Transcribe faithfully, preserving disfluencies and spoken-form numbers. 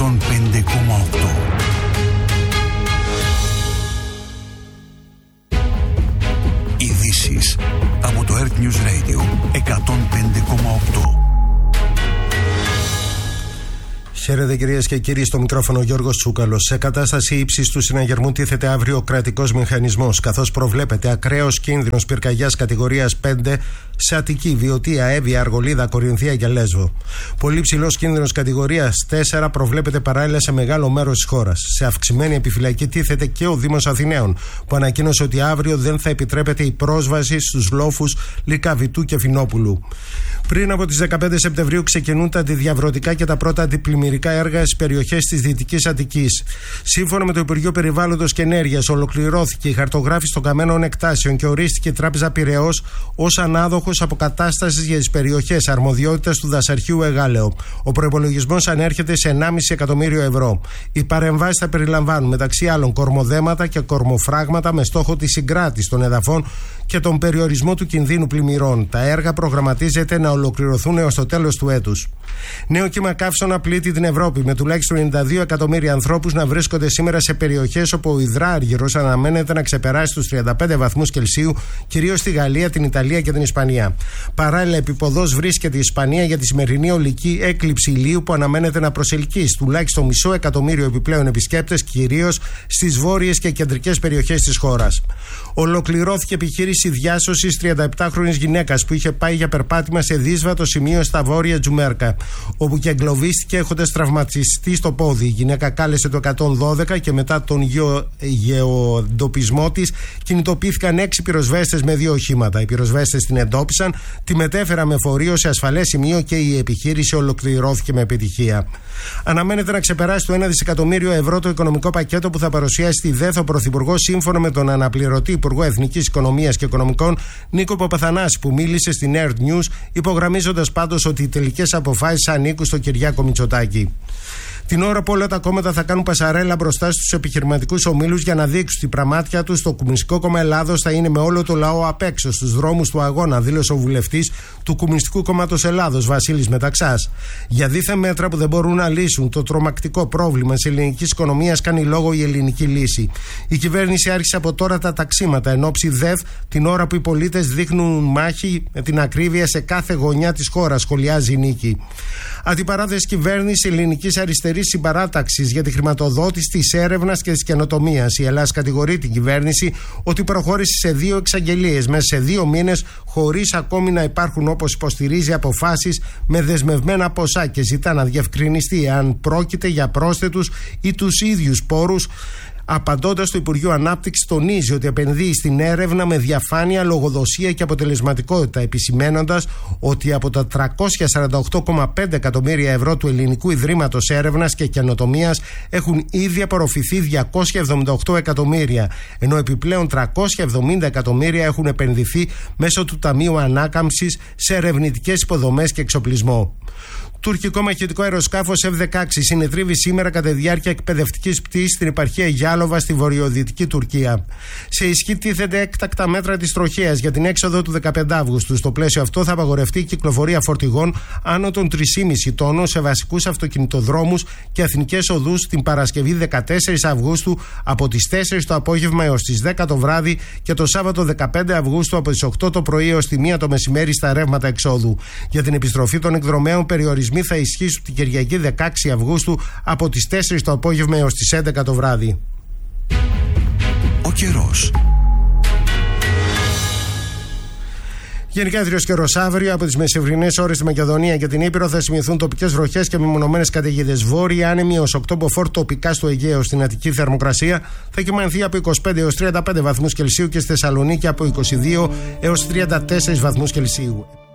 εκατόν πέντε κόμμα οκτώ. Ειδήσεις από το Earth News Radio εκατόν πέντε κόμμα οκτώ. Χαίρετε κυρίες και κύριοι, στο μικρόφωνο ο Γιώργος Τσούκαλος. Σε κατάσταση ύψης του συναγερμού τίθεται αύριο ο κρατικός μηχανισμός, καθώς προβλέπεται ακραίος κίνδυνος πυρκαγιάς κατηγορίας πέντε σε Αττική, Βιωτία, Εύβοια, Αργολίδα, Κορινθία και Λέσβο. Πολύ ψηλός κίνδυνος κατηγορίας τέσσερα προβλέπεται παράλληλα σε μεγάλο μέρος της χώρας. Σε αυξημένη επιφυλακή τίθεται και ο Δήμος Αθηναίων, που ανακοίνωσε ότι αύριο δεν θα επιτρέπεται η πρόσβαση στους λόφους Λυκαβητού και Φινόπουλου. Πριν από τις δεκαπέντε Σεπτεμβρίου ξεκινούν τα αντιδιαβρωτικά και τα πρώτα αντιπλημμυρικά έργα στις περιοχές της Δυτικής Αττικής. Σύμφωνα με το Υπουργείο Περιβάλλοντος και Ενέργειας, ολοκληρώθηκε η χαρτογράφηση των καμένων εκτάσεων και ορίστηκε η Τράπεζα Πειραιώς ως ανάδοχος αποκατάστασης για τις περιοχές αρμοδιότητας του δασαρχείου Εγάλεο. Ο προϋπολογισμός ανέρχεται σε ενάμιση εκατομμύριο ευρώ. Οι παρεμβάσεις θα περιλαμβάνουν μεταξύ άλλων κορμοδέματα και κορμοφράγματα με στόχο τη συγκράτηση των εδαφών και τον περιορισμό του κινδύνου πλημμυρών. Τα έργα προγραμματίζεται να ολοκληρωθούν έως το τέλος του έτους. Νέο κύμα καύσωνα πλήττει την Ευρώπη, με τουλάχιστον ενενήντα δύο εκατομμύρια ανθρώπους να βρίσκονται σήμερα σε περιοχές όπου ο υδράργυρος αναμένεται να ξεπεράσει τους τριάντα πέντε βαθμούς Κελσίου, κυρίως στη Γαλλία, την Ιταλία και την Ισπανία. Παράλληλα, επιποδός βρίσκεται η Ισπανία για τη σημερινή ολική έκλειψη ηλίου που αναμένεται να προσελκύσει τουλάχιστον μισό εκατομμύριο επιπλέον επισκέπτες, κυρίως στις βόρειες και κεντρικές περιοχές της χώρας. Ολοκληρώθηκε επιχείρηση διάσωσης τριανταεπτάχρονης γυναίκας που είχε πάει για περπάτημα σε δύσβατο σημείο στα βόρεια Τζουμέρκα, όπου και εγκλωβίστηκε έχοντας τραυματιστεί στο πόδι. Η γυναίκα κάλεσε το εκατόν δώδεκα και μετά τον γεω... γεωντοπισμό της κινητοποιήθηκαν έξι πυροσβέστες με δύο οχήματα. Οι πυροσβέστες την εντόπισαν, τη μετέφεραν με φορείο σε ασφαλές σημείο και η επιχείρηση ολοκληρώθηκε με επιτυχία. Αναμένεται να ξεπεράσει το ένα δισεκατομμύριο ευρώ το οικονομικό πακέτο που θα παρουσιάσει στη ΔΕΘ ο Πρωθυπουργός, σύμφωνα με τον αναπληρωτή Υπουργό Εθνικής Οικονομίας και Οικονομικών Νίκο Παπαθανάση, που μίλησε στην Earth News, υπογραμμίζοντας πάντως ότι οι τελικές αποφάσεις ανήκουν στο Κυριάκο Μητσοτάκη. Την ώρα που όλα τα κόμματα θα κάνουν πασαρέλα μπροστά στους επιχειρηματικούς ομίλους για να δείξουν την πραμάτια τους, το Κομμουνιστικό Κόμμα Ελλάδος θα είναι με όλο το λαό απ' έξω στους δρόμους του αγώνα, δήλωσε ο βουλευτής του Κομμουνιστικού Κόμματος Ελλάδος, Βασίλης Μεταξάς. Για δίθεν μέτρα που δεν μπορούν να λύσουν το τρομακτικό πρόβλημα της ελληνικής οικονομίας, κάνει λόγο η ελληνική λύση. Η κυβέρνηση άρχισε από τώρα τα ταξίματα εν ώψη ΔΕΘ, την ώρα που οι πολίτες δείχνουν μάχη με την ακρίβεια σε κάθε γωνιά της χώρας, σχολιάζει η Νίκη. Αντιπαράθεση κυβέρνηση ελληνικής αριστερής συμπαράταξης για τη χρηματοδότηση της έρευνας και της καινοτομίας. Η Ελλάδα κατηγορεί την κυβέρνηση ότι προχώρησε σε δύο εξαγγελίες μέσα σε δύο μήνες, χωρίς ακόμη να υπάρχουν, όπως υποστηρίζει, αποφάσεις με δεσμευμένα ποσά, και ζητά να διευκρινιστεί αν πρόκειται για πρόσθετους ή τους ίδιους πόρους. Απαντώντας, το Υπουργείο Ανάπτυξης τονίζει ότι επενδύει στην έρευνα με διαφάνεια, λογοδοσία και αποτελεσματικότητα, επισημένοντας ότι από τα τριακόσια σαράντα οκτώ κόμμα πέντε εκατομμύρια ευρώ του Ελληνικού Ιδρύματος Έρευνας και Καινοτομίας έχουν ήδη απορροφηθεί διακόσια εβδομήντα οκτώ εκατομμύρια, ενώ επιπλέον τριακόσια εβδομήντα εκατομμύρια έχουν επενδυθεί μέσω του Ταμείου Ανάκαμψης σε ερευνητικές υποδομές και εξοπλισμό. Τουρκικό μαχητικό αεροσκάφος εφ δεκαέξι συνετρίβει σήμερα κατά τη διάρκεια εκπαιδευτικής πτήσης στην επαρχία Γιάλοβα στη βορειοδυτική Τουρκία. Σε ισχύ τίθενται έκτακτα μέτρα της τροχέας για την έξοδο του δεκαπέντε Αυγούστου. Στο πλαίσιο αυτό θα απαγορευτεί η κυκλοφορία φορτηγών άνω των τρία κόμμα πέντε τόνων σε βασικούς αυτοκινητοδρόμους και εθνικές οδούς την Παρασκευή δεκατέσσερις Αυγούστου από τις τέσσερις το απόγευμα έως τις δέκα το βράδυ και το Σάββατο δεκαπέντε Αυγούστου από τις οκτώ το πρωί έως τη μία το μεσημέρι στα ρεύματα εξόδου. Για την επιστροφή των εκδρομέων, περιορισμοί θα ισχύσουν την Κυριακή δεκαέξι Αυγούστου από τις τέσσερις το απόγευμα έως τις έντεκα το βράδυ. Ο καιρός. Γενικά ιδρύος καιρός αύριο. Από τις μεσημβρινές ώρες στη Μακεδονία και την Ήπειρο θα σημειωθούν τοπικές βροχές και μεμονωμένες καταιγίδες. Βόρεια άνεμοι έως οκτώ μποφόρ, τοπικά στο Αιγαίο. Στην Αττική θερμοκρασία θα κυμανθεί από είκοσι πέντε έως τριάντα πέντε βαθμούς Κελσίου και στη Θεσσαλονίκη από είκοσι δύο έως τριάντα τέσσερις βαθμούς Κελσίου.